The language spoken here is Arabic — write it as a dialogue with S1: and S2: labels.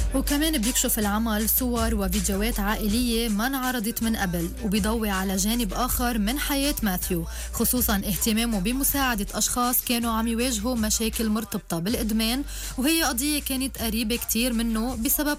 S1: وكمان بيكشف العمل صور وفيديوهات عائلية ما انعرضت من قبل، وبيضوي على جانب آخر من حياة ماثيو، خصوصا اهتمامه بمساعدة أشخاص كانوا عم يواجهوا مشاكل مرتبطة بالإدمان، وهي قضية كانت قريبة كتير منه بسبب